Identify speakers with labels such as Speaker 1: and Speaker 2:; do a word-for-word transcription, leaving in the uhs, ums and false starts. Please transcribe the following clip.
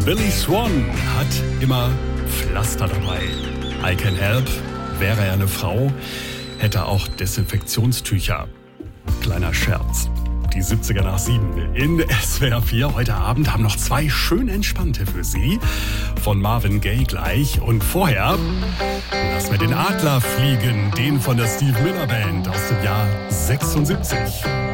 Speaker 1: Billy Swan hat immer Pflaster dabei. I Can Help, wäre er eine Frau, hätte auch Desinfektionstücher. Kleiner Scherz. Die siebziger nach sieben in S W R vier. Heute Abend haben noch zwei schön entspannte für Sie. Von Marvin Gaye gleich. Und vorher lassen wir den Adler fliegen. Den von der Steve Miller Band aus dem Jahr sechsundsiebzig.